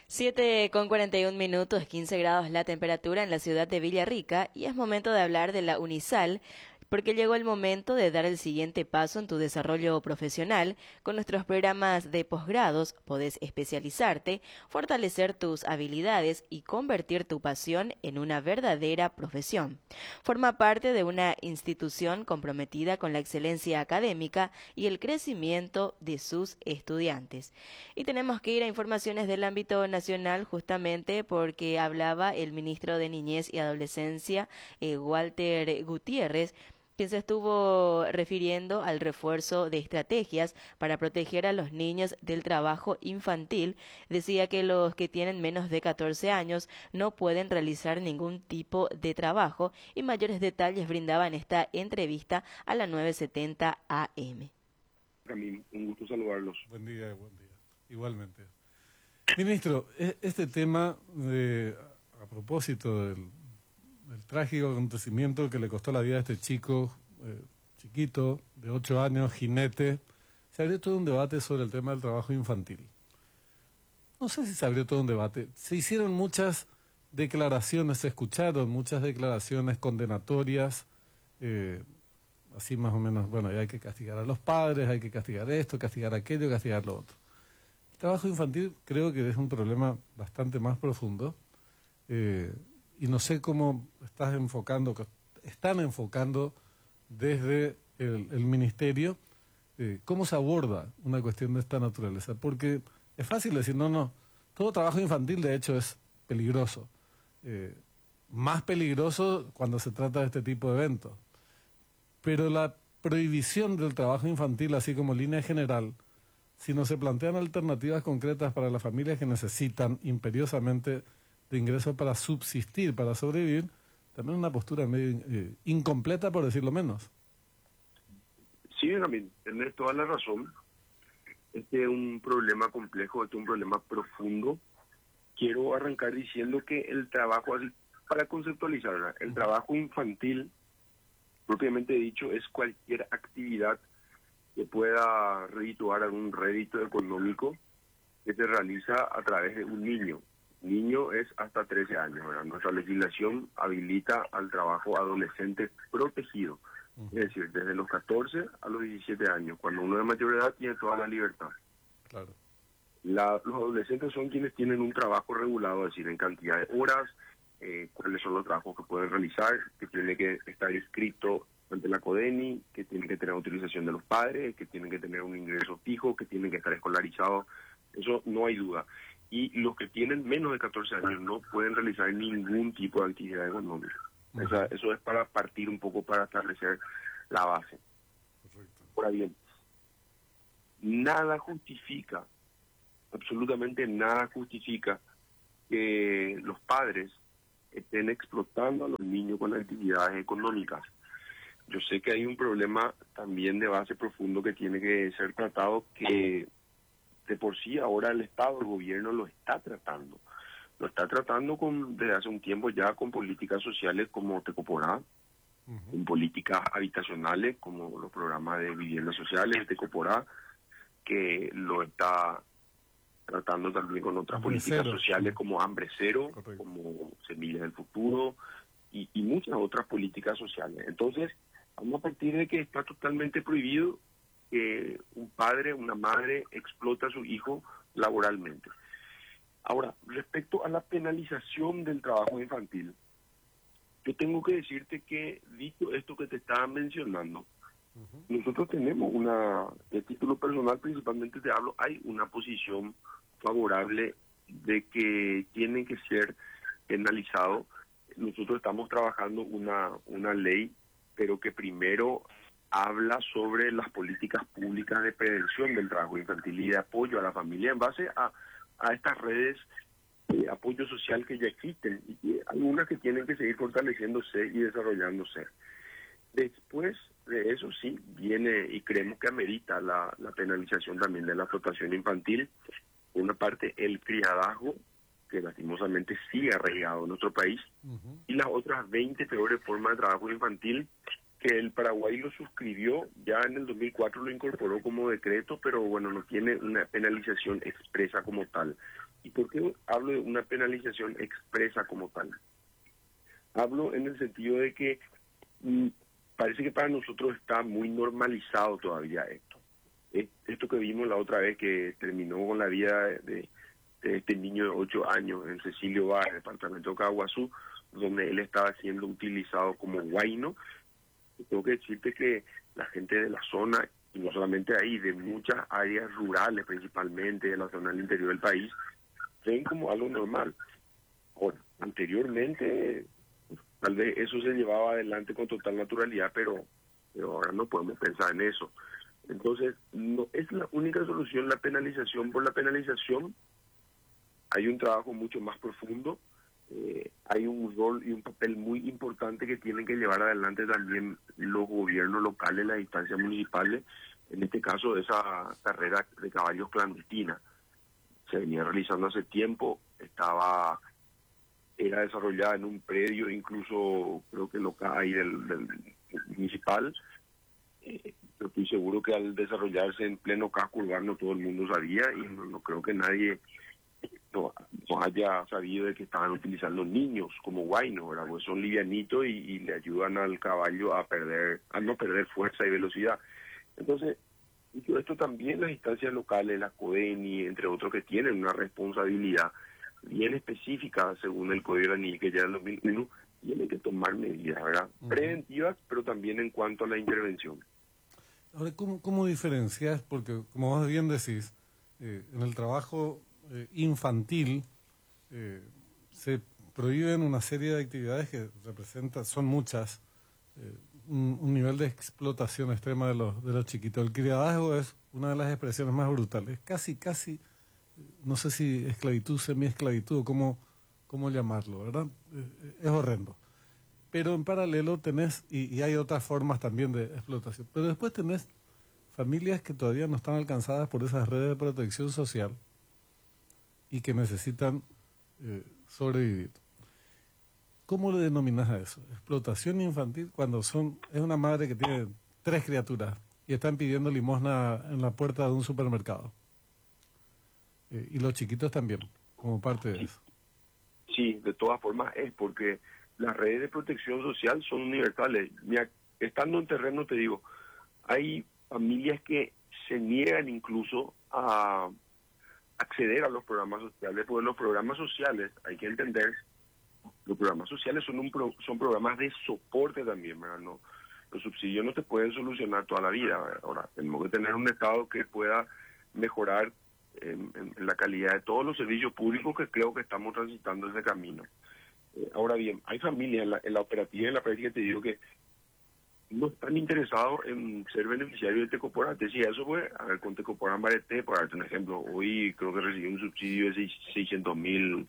7:41, 15 grados la temperatura en la ciudad de Villarrica y es momento de hablar de la Unisal porque llegó el momento de dar el siguiente paso en tu desarrollo profesional. Con nuestros programas de posgrados podés especializarte, fortalecer tus habilidades y convertir tu pasión en una verdadera profesión. Forma parte de una institución comprometida con la excelencia académica y el crecimiento de sus estudiantes. Y tenemos que ir a informaciones del ámbito nacional justamente porque hablaba el ministro de Niñez y Adolescencia, Walter Gutiérrez, quien se estuvo refiriendo al refuerzo de estrategias para proteger a los niños del trabajo infantil. Decía que los que tienen menos de 14 años no pueden realizar ningún tipo de trabajo y mayores detalles brindaba en esta entrevista a la 970 AM. Camín, un gusto saludarlos. Buen día. Igualmente. Ministro, este tema a propósito del trágico acontecimiento que le costó la vida a este chico chiquito, de 8 años, jinete, se abrió todo un debate sobre el tema del trabajo infantil. No sé si se abrió todo un debate. Se hicieron muchas declaraciones, se escucharon muchas declaraciones condenatorias, así más o menos, bueno, hay que castigar a los padres, hay que castigar esto, castigar aquello, castigar lo otro. El trabajo infantil creo que es un problema bastante más profundo. Y no sé cómo están enfocando desde el ministerio, cómo se aborda una cuestión de esta naturaleza. Porque es fácil decir, no, todo trabajo infantil de hecho es peligroso. Más peligroso cuando se trata de este tipo de eventos. Pero la prohibición del trabajo infantil, así como línea general, si no se plantean alternativas concretas para las familias que necesitan imperiosamente de ingresos para subsistir, para sobrevivir, también una postura medio incompleta, por decirlo menos. Sí, Benjamín, tenés toda la razón. Este es un problema complejo, este es un problema profundo. Quiero arrancar diciendo que el trabajo, para conceptualizar, el trabajo infantil, propiamente dicho, es cualquier actividad que pueda redituar algún rédito económico que se realiza a través de un niño. Niño es hasta 13 años, ¿verdad? Nuestra legislación habilita al trabajo adolescente protegido, es decir, desde los 14 a los 17 años. Cuando uno es mayor de edad tiene toda la libertad. Claro. Los adolescentes son quienes tienen un trabajo regulado, es decir, en cantidad de horas, cuáles son los trabajos que pueden realizar, que tiene que estar inscrito ante la CODENI, que tienen que tener autorización de los padres, que tienen que tener un ingreso fijo, que tienen que estar escolarizados. Eso no hay duda. Y los que tienen menos de 14 años no pueden realizar ningún tipo de actividad económica. Eso es para partir un poco, para establecer la base. Correcto. Ahora bien, nada justifica, absolutamente nada justifica que los padres estén explotando a los niños con actividades económicas. Yo sé que hay un problema también de base profundo que tiene que ser tratado, que de por sí ahora el Estado, el gobierno lo está tratando. Lo está tratando desde hace un tiempo ya con políticas sociales como Tecoporá, con políticas habitacionales como los programas de viviendas sociales de Tecoporá, que lo está tratando también con otras Hambre políticas cero, sociales sí. como Hambre Cero, Correcto. como Semillas del Futuro y muchas otras políticas sociales. Entonces, vamos a partir de que está totalmente prohibido que un padre, una madre explota a su hijo laboralmente. Ahora, respecto a la penalización del trabajo infantil, yo tengo que decirte que, dicho esto que te estaba mencionando, nosotros tenemos de título personal principalmente te hablo, hay una posición favorable de que tienen que ser penalizados. Nosotros estamos trabajando una ley, pero que primero habla sobre las políticas públicas de prevención del trabajo infantil y de apoyo a la familia en base a estas redes de apoyo social que ya existen y que algunas que tienen que seguir fortaleciéndose y desarrollándose. Después de eso sí viene, y creemos que amerita la penalización también de la explotación infantil. Por una parte, el criadazgo, que lastimosamente sigue arraigado en nuestro país, y las otras 20 peores formas de trabajo infantil que el Paraguay lo suscribió, ya en el 2004 lo incorporó como decreto, pero bueno, no tiene una penalización expresa como tal. ¿Y por qué hablo de una penalización expresa como tal? Hablo en el sentido de que parece que para nosotros está muy normalizado todavía esto. Esto que vimos la otra vez que terminó con la vida de este niño de 8 años en Cecilio Bar, departamento de Caguazú, donde él estaba siendo utilizado como guayno. Tengo que decirte que la gente de la zona, y no solamente ahí, de muchas áreas rurales principalmente, de la zona del interior del país, ven como algo normal. Ahora, anteriormente, tal vez eso se llevaba adelante con total naturalidad, pero ahora no podemos pensar en eso. Entonces, no es la única solución la penalización por la penalización. Hay un trabajo mucho más profundo, hay un rol y un papel muy importante que tienen que llevar adelante también los gobiernos locales, las instancias municipales, en este caso esa carrera de caballos clandestina. Se venía realizando hace tiempo, era desarrollada en un predio, incluso creo que local ahí del municipal. Yo estoy seguro que al desarrollarse en pleno casco urbano todo el mundo sabía y no creo que nadie no haya sabido de que estaban utilizando niños como guayno, ¿verdad? Pues son livianitos y le ayudan al caballo a no perder fuerza y velocidad. Entonces, dicho esto, también las instancias locales, la CODENI, entre otros, que tienen una responsabilidad bien específica según el Código de la Niñez que ya en 2001, tienen que tomar medidas, ¿verdad? Preventivas, pero también en cuanto a la intervención. Ahora, ¿cómo diferencias? Porque, como vos bien decís, en el trabajo infantil se prohíben una serie de actividades que son muchas, un nivel de explotación extrema de los chiquitos. El criadazgo es una de las expresiones más brutales, casi, no sé si esclavitud, semi-esclavitud, cómo llamarlo, ¿verdad? Es horrendo. Pero en paralelo tenés, y hay otras formas también de explotación, pero después tenés familias que todavía no están alcanzadas por esas redes de protección social y que necesitan sobrevivir. ¿Cómo le denominas a eso? Explotación infantil cuando es una madre que tiene 3 criaturas y están pidiendo limosna en la puerta de un supermercado. Y los chiquitos también, como parte de eso. Sí, de todas formas es porque las redes de protección social son universales. Mira, estando en terreno te digo, hay familias que se niegan incluso a acceder a los programas sociales, porque los programas sociales, hay que entender, los programas sociales son programas de soporte también, ¿verdad? No, los subsidios no te pueden solucionar toda la vida, ¿verdad? Ahora, tenemos que tener un Estado que pueda mejorar en la calidad de todos los servicios públicos, que creo que estamos transitando ese camino. Ahora bien, hay familias en la operativa y en la práctica, te digo que no están interesados en ser beneficiarios de Tecopor. Antes sí, eso fue, a ver, con Tecopor Ambarete, por darte un ejemplo, hoy creo que recibió un subsidio de 600.000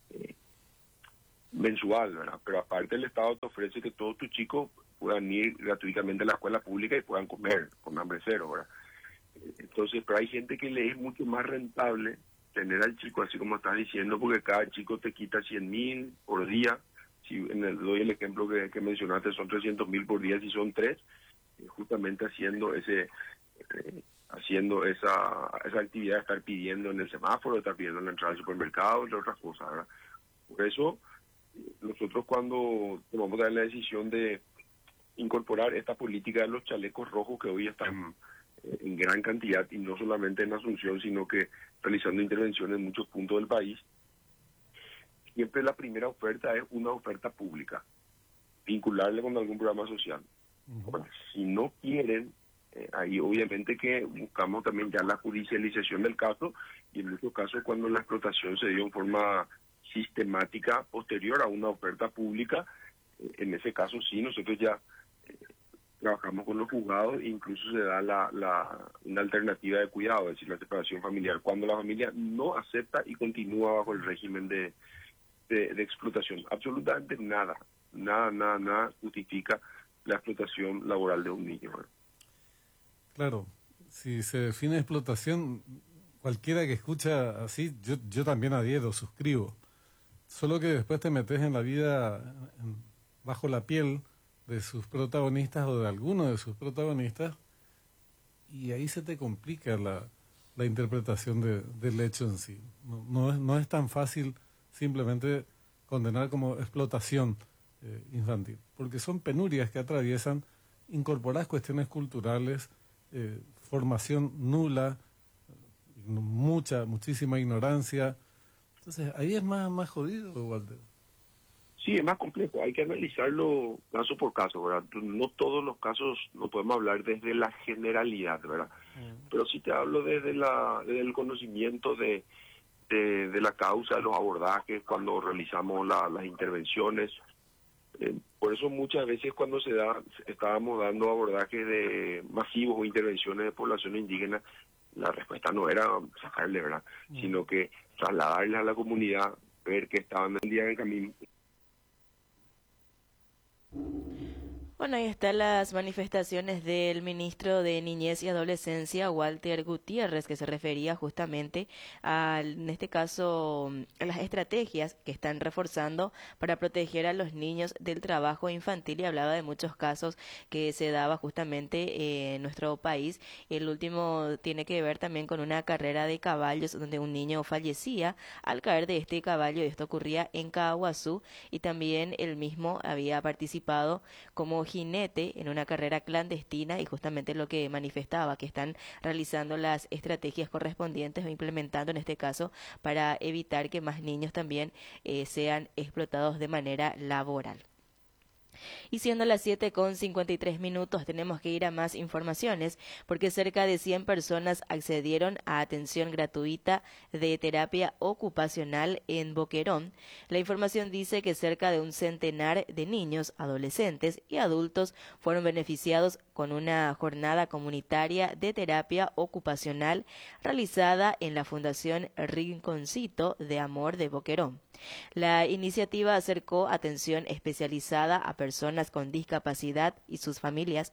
mensual, ¿verdad? Pero aparte el Estado te ofrece que todos tus chicos puedan ir gratuitamente a la escuela pública y puedan comer con hambre cero, ¿verdad? Entonces, pero hay gente que le es mucho más rentable tener al chico, así como estás diciendo, porque cada chico te quita 100.000 por día. Si doy el ejemplo que mencionaste, son 300.000 por día si son 3, justamente haciendo esa actividad de estar pidiendo en el semáforo, de estar pidiendo en la entrada del supermercado, entre otras cosas, ¿verdad? Por eso, nosotros cuando tomamos la decisión de incorporar esta política de los chalecos rojos que hoy están en gran cantidad, y no solamente en Asunción, sino que realizando intervenciones en muchos puntos del país, siempre la primera oferta es una oferta pública, vincularle con algún programa social. Ahora, si no quieren, ahí obviamente que buscamos también ya la judicialización del caso, y en muchos casos cuando la explotación se dio en forma sistemática posterior a una oferta pública, en ese caso sí, nosotros ya trabajamos con los juzgados e incluso se da una alternativa de cuidado, es decir, la separación familiar, cuando la familia no acepta y continúa bajo el régimen de explotación. Absolutamente nada justifica la explotación laboral de un niño. Claro, si se define explotación, cualquiera que escucha así, yo también adhiero, suscribo. Solo que después te metes en la vida, bajo la piel de sus protagonistas o de alguno de sus protagonistas, y ahí se te complica la interpretación del hecho en sí. no es tan fácil simplemente condenar como explotación infantil, porque son penurias que atraviesan incorporar cuestiones culturales, formación nula, muchísima ignorancia. Entonces, ahí es más jodido, Walter. Sí, es más complejo, hay que analizarlo caso por caso, ¿verdad? No todos los casos no podemos hablar desde la generalidad, ¿verdad? Pero sí te hablo desde el conocimiento de la causa, de los abordajes, cuando realizamos las intervenciones. Por eso muchas veces cuando estábamos dando abordajes masivos o intervenciones de población indígena, la respuesta no era sacarle, ¿verdad? Sino que trasladarles a la comunidad, ver que estaban el día en el camino. Bueno, ahí están las manifestaciones del ministro de Niñez y Adolescencia, Walter Gutiérrez, que se refería justamente en este caso, a las estrategias que están reforzando para proteger a los niños del trabajo infantil, y hablaba de muchos casos que se daba justamente en nuestro país. El último tiene que ver también con una carrera de caballos donde un niño fallecía al caer de este caballo. Esto ocurría en Caaguazú, y también él mismo había participado como jinete en una carrera clandestina, y justamente lo que manifestaba, que están realizando las estrategias correspondientes o implementando en este caso para evitar que más niños también sean explotados de manera laboral. Y siendo las 7:53, tenemos que ir a más informaciones, porque cerca de 100 personas accedieron a atención gratuita de terapia ocupacional en Boquerón. La información dice que cerca de un centenar de niños, adolescentes y adultos fueron beneficiados con una jornada comunitaria de terapia ocupacional realizada en la Fundación Rinconcito de Amor de Boquerón. La iniciativa acercó atención especializada a personas con discapacidad y sus familias,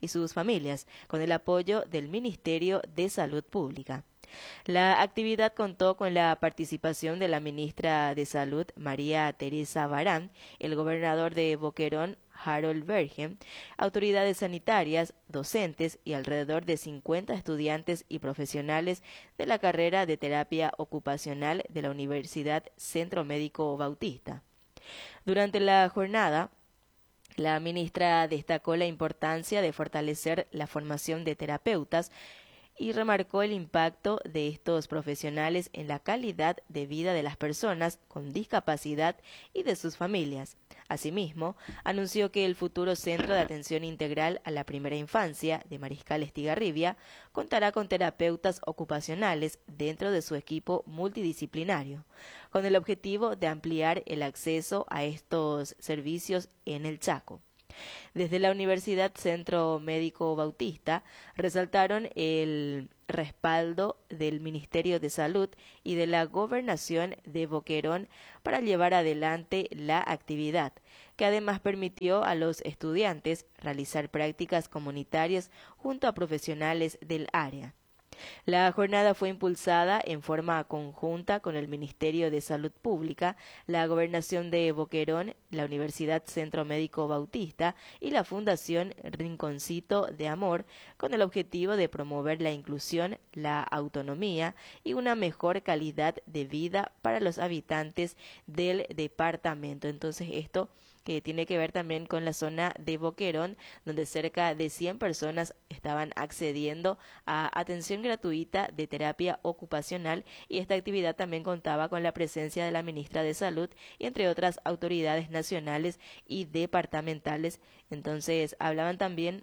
con el apoyo del Ministerio de Salud Pública. La actividad contó con la participación de la ministra de Salud, María Teresa Barán, el gobernador de Boquerón, Harold Bergen, autoridades sanitarias, docentes y alrededor de 50 estudiantes y profesionales de la carrera de terapia ocupacional de la Universidad Centro Médico Bautista. Durante la jornada, la ministra destacó la importancia de fortalecer la formación de terapeutas y remarcó el impacto de estos profesionales en la calidad de vida de las personas con discapacidad y de sus familias. Asimismo, anunció que el futuro Centro de Atención Integral a la Primera Infancia de Mariscal Estigarribia contará con terapeutas ocupacionales dentro de su equipo multidisciplinario, con el objetivo de ampliar el acceso a estos servicios en el Chaco. Desde la Universidad Centro Médico Bautista resaltaron el respaldo del Ministerio de Salud y de la Gobernación de Boquerón para llevar adelante la actividad, que además permitió a los estudiantes realizar prácticas comunitarias junto a profesionales del área. La jornada fue impulsada en forma conjunta con el Ministerio de Salud Pública, la Gobernación de Boquerón, la Universidad Centro Médico Bautista y la Fundación Rinconcito de Amor, con el objetivo de promover la inclusión, la autonomía y una mejor calidad de vida para los habitantes del departamento. Entonces, esto que tiene que ver también con la zona de Boquerón, donde cerca de 100 personas estaban accediendo a atención gratuita de terapia ocupacional, y esta actividad también contaba con la presencia de la ministra de Salud y entre otras autoridades nacionales y departamentales. Entonces, hablaban también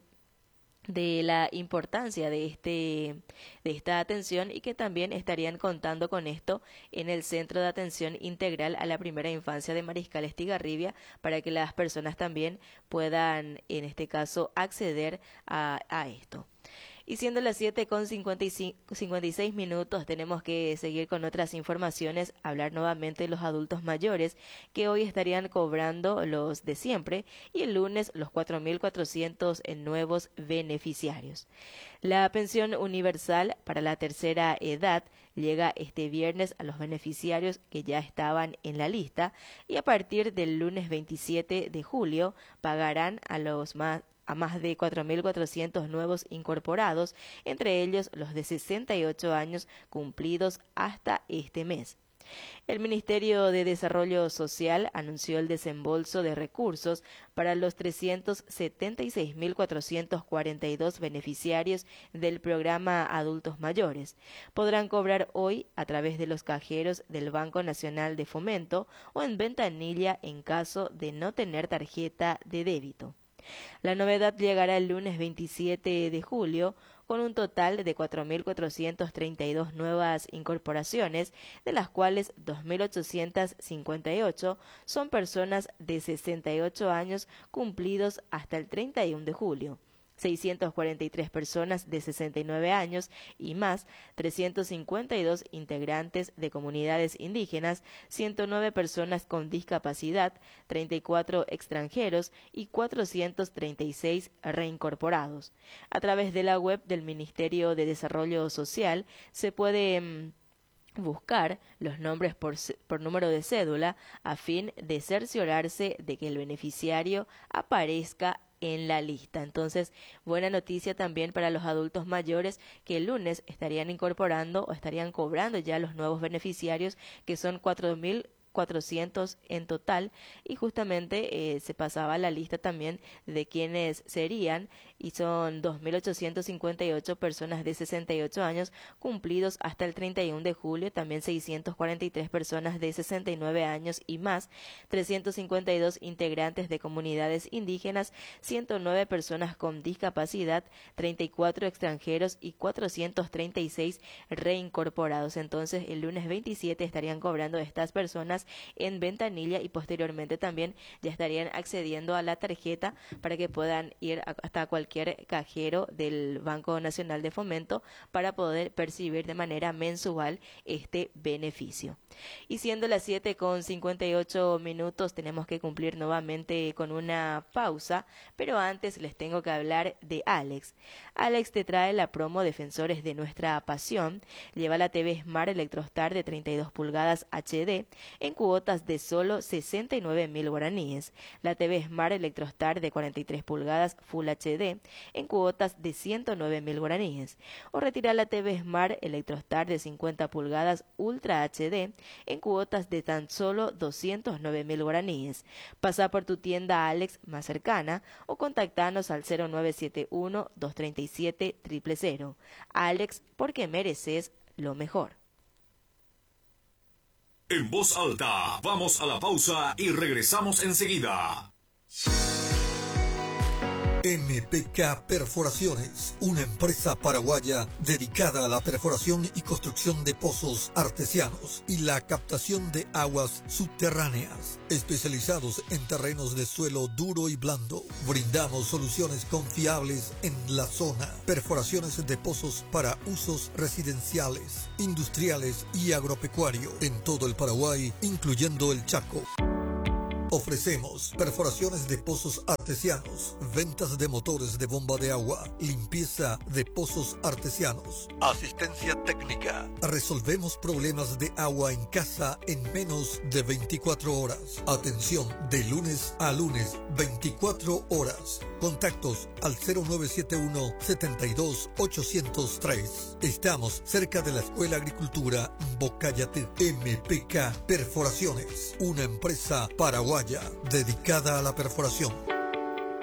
de la importancia de esta atención, y que también estarían contando con esto en el Centro de Atención Integral a la Primera Infancia de Mariscal Estigarribia, para que las personas también puedan, en este caso, acceder a esto. Y siendo las 7:56, tenemos que seguir con otras informaciones, hablar nuevamente de los adultos mayores, que hoy estarían cobrando los de siempre, y el lunes los 4.400 nuevos beneficiarios. La pensión universal para la tercera edad llega este viernes a los beneficiarios que ya estaban en la lista, y a partir del lunes 27 de julio pagarán a los más a más de 4.400 nuevos incorporados, entre ellos los de 68 años cumplidos hasta este mes. El Ministerio de Desarrollo Social anunció el desembolso de recursos para los 376.442 beneficiarios del programa Adultos Mayores. Podrán cobrar hoy a través de los cajeros del Banco Nacional de Fomento o en ventanilla en caso de no tener tarjeta de débito. La novedad llegará el lunes 27 de julio con un total de 4.432 nuevas incorporaciones, de las cuales 2.858 son personas de 68 años cumplidos hasta el 31 de julio. 643 personas de 69 años y más, 352 integrantes de comunidades indígenas, 109 personas con discapacidad, 34 extranjeros y 436 reincorporados. A través de la web del Ministerio de Desarrollo Social se puede buscar los nombres por número de cédula a fin de cerciorarse de que el beneficiario aparezca en la lista. Entonces, buena noticia también para los adultos mayores que el lunes estarían incorporando o estarían cobrando ya los nuevos beneficiarios, que son 4.400 en total, y justamente se pasaba la lista también de quienes serían, y son 2.858 personas de 68 años cumplidos hasta el 31 de julio, también 643 personas de 69 años y más, 352 integrantes de comunidades indígenas, 109 personas con discapacidad, 34 extranjeros y 436 reincorporados. Entonces, el lunes 27 estarían cobrando estas personas en ventanilla y posteriormente también ya estarían accediendo a la tarjeta para que puedan ir hasta cualquier cajero del Banco Nacional de Fomento para poder percibir de manera mensual este beneficio. Y siendo las 7:58, tenemos que cumplir nuevamente con una pausa, pero antes les tengo que hablar de Alex. Alex te trae la promo Defensores de Nuestra Pasión. Lleva la TV Smart Electrostar de 32 pulgadas HD en cuotas de solo 69.000 guaraníes. La TV Smart Electrostar de 43 pulgadas Full HD en cuotas de 109.000 guaraníes. O retira la TV Smart Electrostar de 50 pulgadas Ultra HD en cuotas de tan solo 209.000 guaraníes. Pasa por tu tienda Alex más cercana o contactanos al 0971-237-000. Alex, porque mereces lo mejor. En voz alta, vamos a la pausa y regresamos enseguida. MPK Perforaciones, una empresa paraguaya dedicada a la perforación y construcción de pozos artesianos y la captación de aguas subterráneas. Especializados en terrenos de suelo duro y blando, brindamos soluciones confiables en la zona. Perforaciones de pozos para usos residenciales, industriales y agropecuario en todo el Paraguay, incluyendo el Chaco. Ofrecemos perforaciones de pozos artesianos, ventas de motores de bomba de agua, limpieza de pozos artesianos, asistencia técnica. Resolvemos problemas de agua en casa en menos de 24 horas. Atención de lunes a lunes, 24 horas. Contactos al 0971 72 803. Estamos cerca de la Escuela Agricultura Bocayate. MPK Perforaciones, una empresa paraguaya dedicada a la perforación.